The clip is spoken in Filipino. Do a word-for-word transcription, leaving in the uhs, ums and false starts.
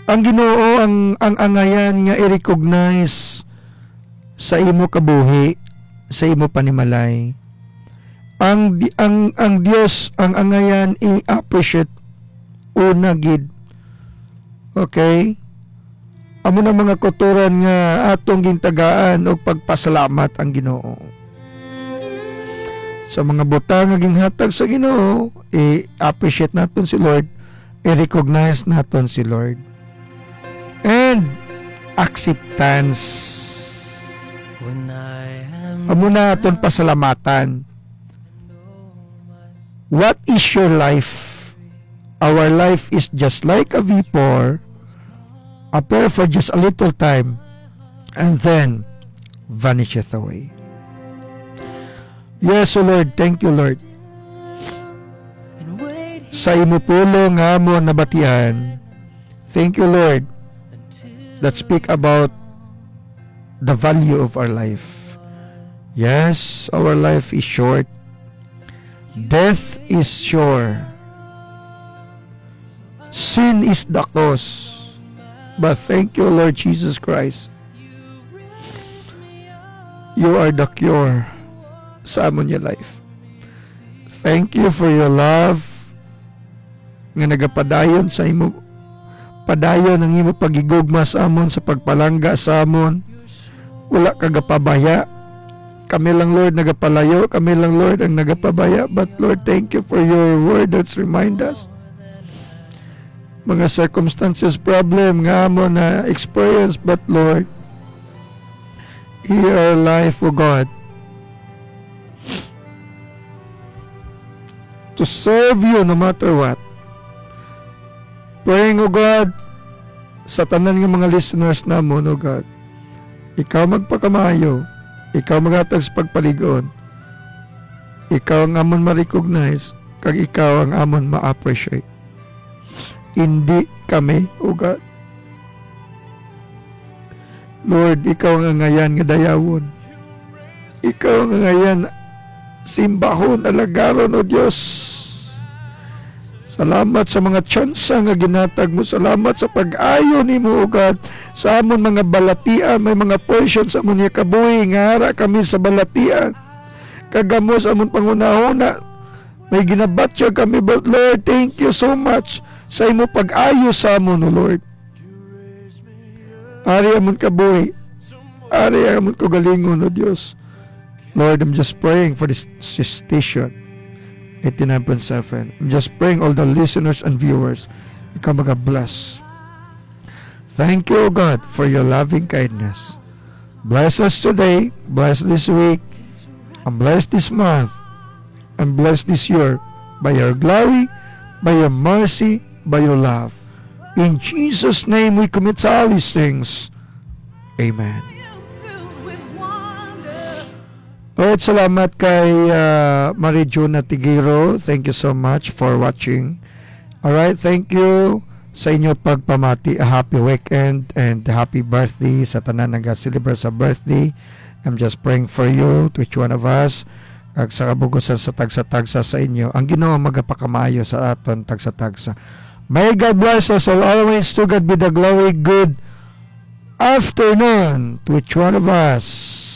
Ang Ginoo ang ang angayan nga i-recognize sa imo kabuhi, sa imo panimalay. Ang di- ang ang Dios ang angayan i-appreciate una gid. Okay? Amo na mga kuturan nga atong gintagaan og pagpasalamat ang Ginoo. Sa mga butang nga ginhatag sa Ginoo, i-appreciate naton si Lord, i-recognize naton si Lord. And acceptance. Amo na aton pasalamatan. What is your life? Our life is just like a vapor, appear for just a little time, and then vanisheth away. Yes, O Lord, thank you, Lord. Sa imo pulo nga mo nabatian, thank you, Lord, that speak about the value of our life. Yes, our life is short. Death is sure. Sin is the cause. But thank you, Lord Jesus Christ. You are the cure sa amon your life. Thank you for your love nga nagapadayon sa imo, padayon ang imo pagigugma sa amon, sa pagpalangga sa amon. Wala kagapabaya. Kami lang, Lord, nagapalayo. Kami lang, Lord, ang nagapabaya. But Lord, thank you for your word that's remind us. Mga circumstances, problem nga mo na experience, but Lord, hear our life, O God, to serve you no matter what. Praying, O God, sa tanan ng mga listeners namon, O God, ikaw magpakamayo, ikaw magatag sa pagpaligon, ikaw ang amon ma-recognize, kag ikaw ang amon ma-appreciate. Hindi kami, O God. Lord, ikaw ang ngayan nga dayawon. Ikaw ang ngayan simbahon, alagaron, O Diyos. Salamat sa mga tsansa nga ginatag mo. Salamat sa pag-ayo ni mo, O God. Sa amon mga balatian, may mga portion sa amon nga kabuhi, nga hara kami sa balatian. Kagamos amon pangunahuna. May ginabatya kami, but Lord, thank you so much sa imo pag-ayo sa amon, O Lord. Ari amon kabuhi. Ari amon kagalingon, O Diyos. Lord, I'm just praying for this, this station. eighty-nine point seven. I'm just praying all the listeners and viewers. Ikaw mag-bless. Thank you, O God, for your loving kindness. Bless us today. Bless this week. And bless this month. And bless this year by your glory, by your mercy, by your love. In Jesus' name we commit all these things. Amen. Lord, salamat kay uh, Marie Juna Tigiro. Thank you so much for watching. Alright, thank you sa inyo pagpamati. A happy weekend and happy birthday sa tanan nag-celebrate sa birthday. I'm just praying for you, to each one of us. Kag sa kabugusan sa tagsa-tagsa sa inyo. Ang Ginoo magapakamayo sa aton tagsa-tagsa. May God bless us all always. To God be the glory. Good afternoon to each one of us.